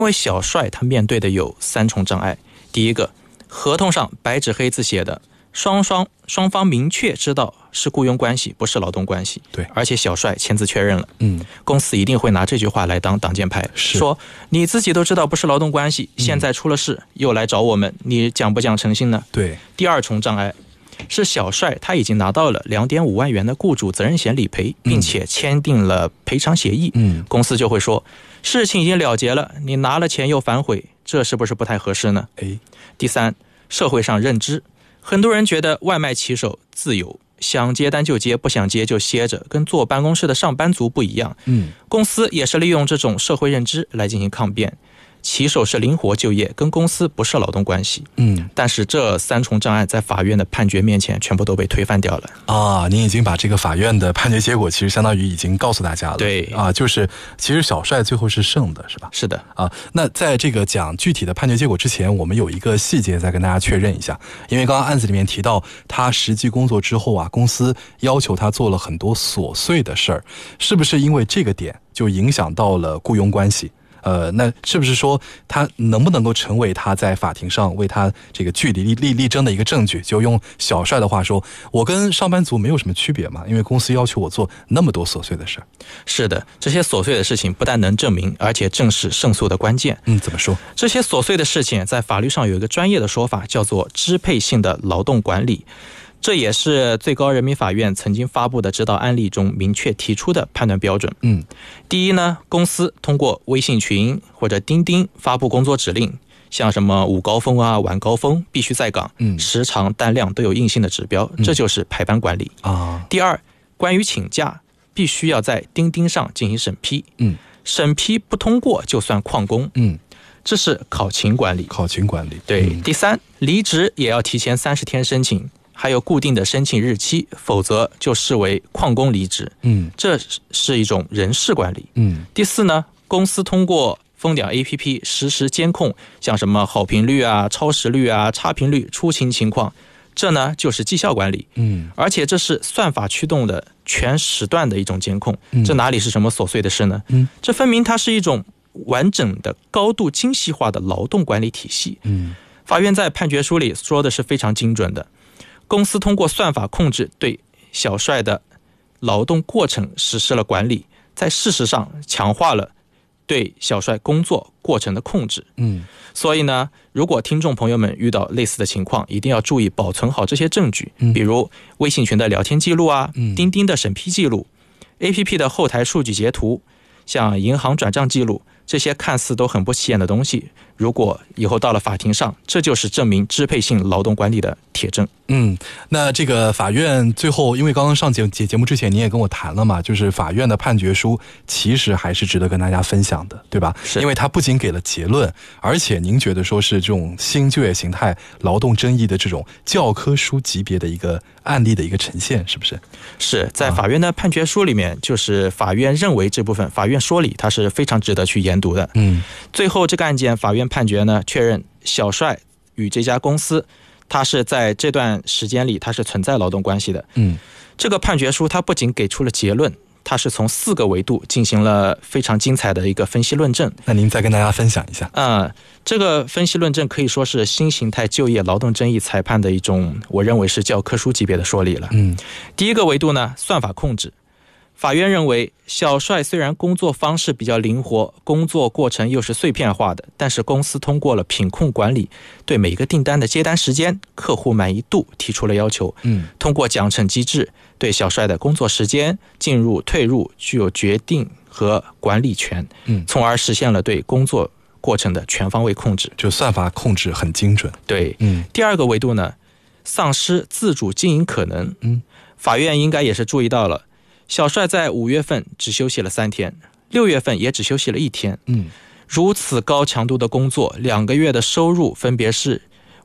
因为小帅他面对的有3重障碍。第一个，合同上白纸黑字写的，双方明确知道是雇佣关系，不是劳动关系。 对， 而且小帅签字确认了，公司一定会拿这句话来当挡箭牌，说你自己都知道不是劳动关系，现在出了事又来找我们，你讲不讲诚信呢？ 对。 第2重障碍是小帅他已经拿到了2.5万元的雇主责任险理赔，并且签订了赔偿协议，公司就会说事情已经了结了，你拿了钱又反悔，这是不是不太合适呢？第3，社会上认知，很多人觉得外卖骑手自由，想接单就接，不想接就歇着，跟坐办公室的上班族不一样。公司也是利用这种社会认知来进行抗辩，骑手是灵活就业，跟公司不是劳动关系。但是这3重障碍在法院的判决面前全部都被推翻掉了啊！您已经把这个法院的判决结果其实相当于已经告诉大家了。 对啊，就是其实小帅最后是胜的，是吧？ 是的啊。那在这个讲具体的判决结果之前，我们有一个细节再跟大家确认一下，因为刚刚案子里面提到他实际工作之后啊，公司要求他做了很多琐碎的事儿，是不是因为这个点就影响到了雇佣关系？那是不是说他能不能够成为他在法庭上为他这个据理力争的一个证据？就用小帅的话说，我跟上班族没有什么区别嘛，因为公司要求我做那么多琐碎的事。 是的，这些琐碎的事情不但能证明，而且正是胜诉的关键。 怎么说？ 这些琐碎的事情在法律上有一个专业的说法，叫做支配性的劳动管理。这也是最高人民法院曾经发布的指导案例中明确提出的判断标准。第一呢，公司通过微信群或者钉钉发布工作指令，像什么午高峰啊、晚高峰必须在岗，时长、单量都有硬性的指标，这就是排班管理啊。第二，关于请假，必须要在钉钉上进行审批，审批不通过就算旷工，这是考勤管理。对。第三，离职也要提前30天申请，还有固定的申请日期，否则就视为旷工离职。这是一种人事管理。第4呢，公司通过蜂鸟 APP 实时监控，像什么好评率啊、超时率啊、差评率、出勤情况，这呢就是绩效管理。而且这是算法驱动的全时段的一种监控，这哪里是什么琐碎的事呢？这分明它是一种完整的高度精细化的劳动管理体系。法院在判决书里说的是非常精准的，公司通过算法控制对小帅的劳动过程实施了管理，在事实上强化了对小帅工作过程的控制。所以呢，如果听众朋友们遇到类似的情况，一定要注意保存好这些证据，比如微信群的聊天记录啊，钉钉的审批记录， APP 的后台数据截图，像银行转账记录，这些看似都很不起眼的东西，如果以后到了法庭上，这就是证明支配性劳动管理的铁证。 那这个法院最后，因为刚刚上节目之前你也跟我谈了嘛，就是法院的判决书其实还是值得跟大家分享的，对吧？是，因为它不仅给了结论，而且您觉得说是这种新就业形态劳动争议的这种教科书级别的一个案例的一个呈现，是不是？ 是，在法院的判决书里面，就是法院认为这部分法院说理，它是非常值得去研读的。最后这个案件法院判决呢，确认小帅与这家公司它是在这段时间里它是存在劳动关系的。这个判决书它不仅给出了结论，它是从4个维度进行了非常精彩的一个分析论证。 那您再跟大家分享一下。 这个分析论证可以说是新形态就业劳动争议裁判的一种，我认为是教科书级别的说理了。第一个维度呢，算法控制。法院认为，小帅虽然工作方式比较灵活，工作过程又是碎片化的，但是公司通过了品控管理，对每个订单的接单时间、客户满意度提出了要求。通过奖惩机制，对小帅的工作时间、进入、退入具有决定和管理权，从而实现了对工作过程的全方位控制。 就算法控制很精准。 对。第2个维度呢，丧失自主经营可能。法院应该也是注意到了，小帅在5月份只休息了3天，6月份也只休息了1天。如此高强度的工作，2个月的收入分别是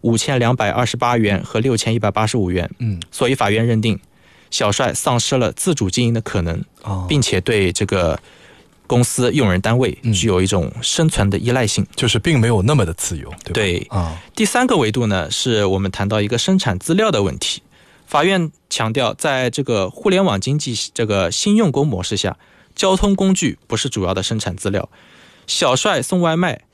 5228元和6185元。所以法院认定小帅丧失了自主经营的可能，并且对这个公司用人单位具有一种生存的依赖性， 就是并没有那么的自由，对吧？ 对。第3个维度呢，是我们谈到一个生产资料的问题。法院强调，在这个互联网经济这个新用工模式下，交通工具不是主要的生产资料。小帅送外卖